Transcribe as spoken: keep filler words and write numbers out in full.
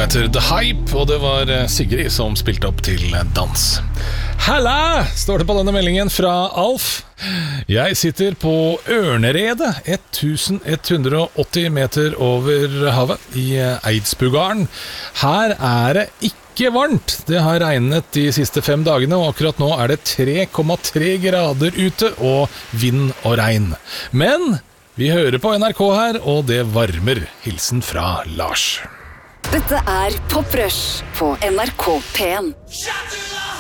heter The Hype, og det var Sigrid som spilte opp til dans. Halla, står det på denne meldingen fra Alf. Jeg sitter på Ørneredet, elleven åtti meter over havet i Eidsbugarden. Her er det ikke varmt. Det har regnet de siste fem dagene, og akkurat nå er det tre komma tre grader ute og vind og regn. Men vi hører på N R K her, og det varmer. Hilsen fra Lars. Dette er Pop Rush på N R K P en.